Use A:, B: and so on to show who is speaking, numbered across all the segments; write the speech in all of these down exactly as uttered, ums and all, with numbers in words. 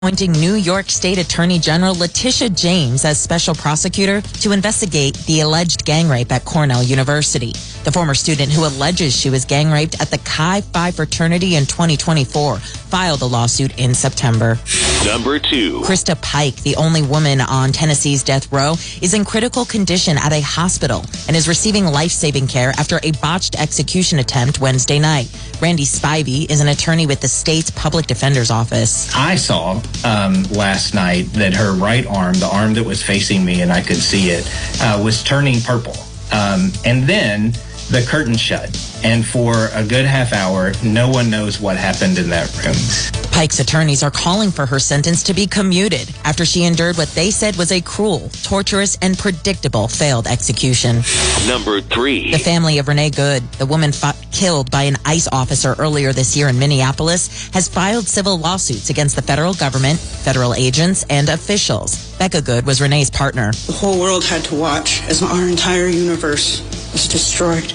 A: appointing New York State Attorney General Letitia James as special prosecutor to investigate the alleged gang rape at Cornell University. The former student who alleges she was gang raped at the Chi Phi fraternity in twenty twenty-four filed a lawsuit in September.
B: Number two.
A: Krista Pike, the only woman on Tennessee's death row, is in critical condition at a hospital and is receiving life-saving care after a botched execution attempt Wednesday night. Randy Spivey is an attorney with the state's public defender's office.
C: I saw um, last night that her right arm, the arm that was facing me and I could see it, uh, was turning purple. Um, and then the curtain shut. And for a good half hour, no one knows what happened in that room.
A: Pike's attorneys are calling for her sentence to be commuted after she endured what they said was a cruel, torturous, and predictable failed execution.
B: Number three.
A: The family of Renee Good, the woman fought, killed by an ICE officer earlier this year in Minneapolis, has filed civil lawsuits against the federal government, federal agents, and officials. Becca Good was Renee's partner.
D: The whole world had to watch as our entire universe was destroyed.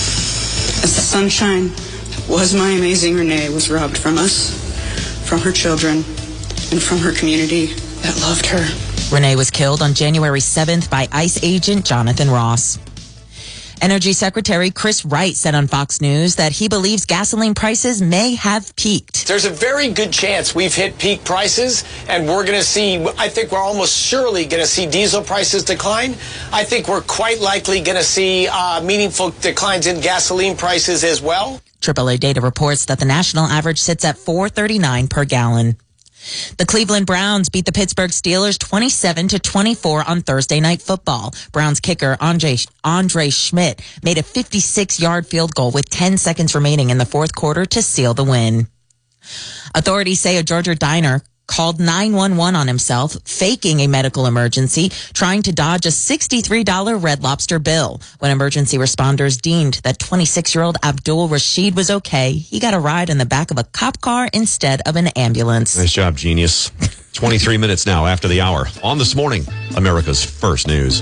D: As the sunshine that was my amazing Renee was robbed from us, from her children, and from her community that loved her.
A: Renee was killed on January seventh by ICE agent Jonathan Ross. Energy Secretary Chris Wright said on Fox News that he believes gasoline prices may have peaked.
E: There's a very good chance we've hit peak prices, and we're going to see, I think we're almost surely going to see diesel prices decline. I think we're quite likely going to see uh, meaningful declines in gasoline prices as well.
A: triple A data reports that the national average sits at four thirty-nine per gallon. The Cleveland Browns beat the Pittsburgh Steelers twenty-seven to twenty-four on Thursday Night Football. Browns kicker Andre, Andre Schmidt made a fifty-six-yard field goal with ten seconds remaining in the fourth quarter to seal the win. Authorities say a Georgia diner called nine one one on himself, faking a medical emergency, trying to dodge a sixty-three dollars Red Lobster bill. When emergency responders deemed that twenty-six-year-old Abdul Rashid was okay, he got a ride in the back of a cop car instead of an ambulance.
F: Nice job, genius. twenty-three minutes now after the hour. On This Morning, America's First News.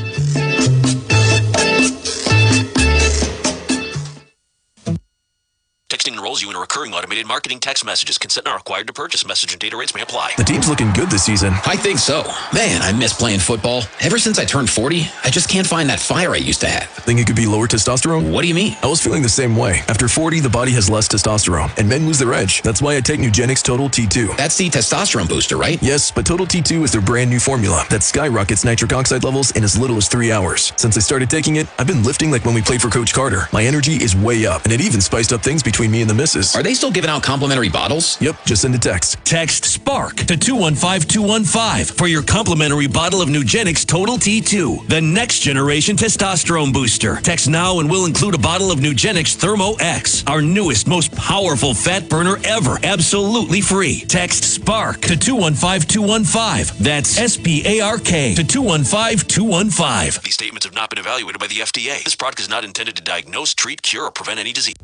G: Texting enrolls you in a recurring automated marketing text messages. Consent not required to purchase. Message and data rates may apply.
H: The team's looking good this season.
I: I think so. Man, I miss playing football. Ever since I turned forty, I just can't find that fire I used to have.
H: Think it could be lower testosterone?
I: What do you mean?
H: I was feeling the same way. After forty, the body has less testosterone, and men lose their edge. That's why I take Nugenix Total T two.
I: That's the testosterone booster, right?
H: Yes, but Total T two is their brand new formula that skyrockets nitric oxide levels in as little as three hours. Since I started taking it, I've been lifting like when we played for Coach Carter. My energy is way up, and it even spiced up things between me and the missus.
I: Are they still giving out complimentary bottles?
H: Yep, just send a text.
J: Text SPARK to two one five two one five for your complimentary bottle of Nugenix Total T two, the next generation testosterone booster. Text now and we'll include a bottle of Nugenix Thermo X, our newest, most powerful fat burner ever, absolutely free. Text SPARK to two one five two one five. That's S P A R K to two one five two one five.
G: These statements have not been evaluated by the F D A. This product is not intended to diagnose, treat, cure, or prevent any disease.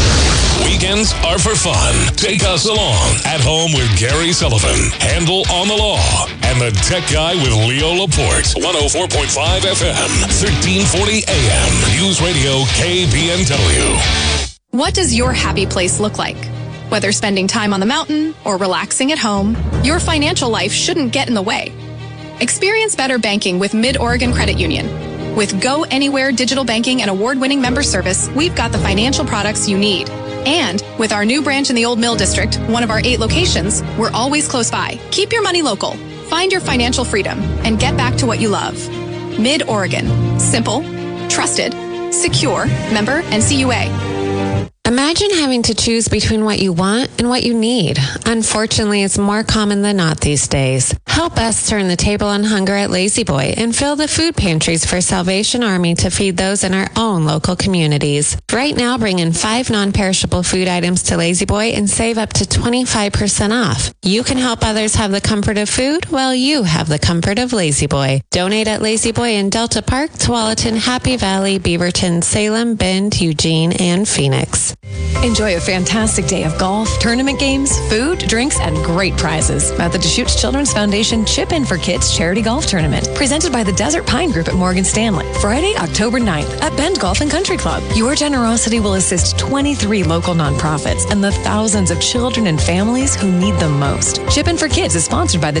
B: Weekends are for fun. Take us along. At Home with Gary Sullivan, Handel on the Law, and the Tech Guy with Leo Laporte. one oh four point five F M, thirteen forty A M. News Radio K B N W.
K: What does your happy place look like? Whether spending time on the mountain or relaxing at home, your financial life shouldn't get in the way. Experience better banking with Mid-Oregon Credit Union. With Go Anywhere digital banking and award-winning member service, we've got the financial products you need. And with our new branch in the Old Mill District, one of our eight locations, we're always close by. Keep your money local. Find your financial freedom and get back to what you love. Mid-Oregon. Simple, trusted, secure, member N C U A.
L: Imagine having to choose between what you want and what you need. Unfortunately, it's more common than not these days. Help us turn the table on hunger at Lazy Boy and fill the food pantries for Salvation Army to feed those in our own local communities. Right now, bring in five non-perishable food items to Lazy Boy and save up to twenty-five percent off. You can help others have the comfort of food while you have the comfort of Lazy Boy. Donate at Lazy Boy in Delta Park, Tualatin, Happy Valley, Beaverton, Salem, Bend, Eugene, and Phoenix.
M: Enjoy a fantastic day of golf, tournament games, food, drinks, and great prizes at the Deschutes Children's Foundation Chip In for Kids Charity Golf Tournament, presented by the Desert Pine Group at Morgan Stanley. Friday, October ninth at Bend Golf and Country Club. Your generosity will assist twenty-three local nonprofits and the thousands of children and families who need them most. Chip In for Kids is sponsored by the